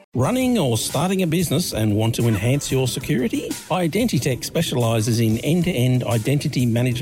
Running or starting a business and want to enhance your security? Identitech specialises in end-to-end identity management